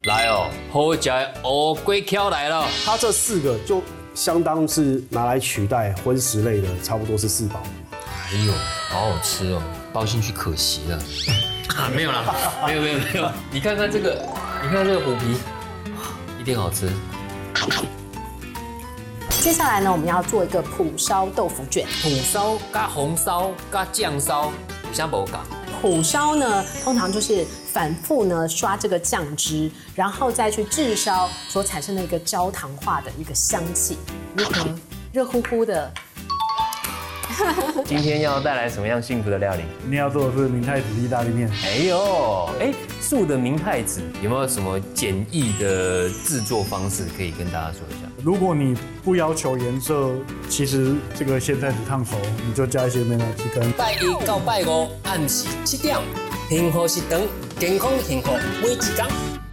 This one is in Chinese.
来哦，好食的乌龟壳来了。 它这4个就相当是拿来取代荤食类的，差不多是4宝。 哎呦，好好吃哦，包进去可惜了。没有啦，没有。你看看这个，虎皮，一定好吃。 接下来呢，我们要做一个蒲烧豆腐卷。 蒲烧加红烧加酱烧，啥不讲？ 蒲烧呢，通常就是反复呢刷这个酱汁，然后再去炙烧所产生的一个焦糖化的一个香气。如何？热乎乎的。 今天要带来什么样幸福的料理？ 今天要做的是明太子意大利面。 哎呦，素的明太子有没有什么简易的制作方式可以跟大家说一下？ 如果你不要求颜色，其实这个鲜菜子烫熟，你就加一些美乃滋跟。 拜一到拜五暗时7点，幸福是长，健康幸福每一天。